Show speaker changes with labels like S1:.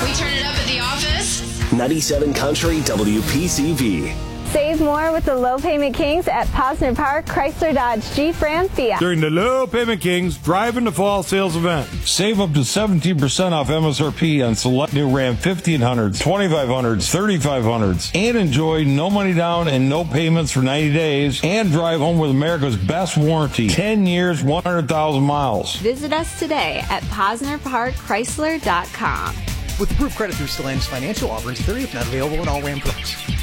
S1: we turn it up at the office.
S2: 97 Country WPCV.
S3: Save more with the Low Payment Kings at Posner Park, Chrysler, Dodge, Jeep, Ram, Fiat.
S4: During the Low Payment Kings Drive in the Fall sales event. Save up to 17% off MSRP on select new Ram 1500s, 2500s, 3500s, and enjoy no money down and no payments for 90 days, and drive home with America's best warranty, 10 years, 100,000 miles.
S5: Visit us today at PosnerParkChrysler.com.
S6: With approved credit through Stellantis financial offerings, 30th not available in all Ram trucks.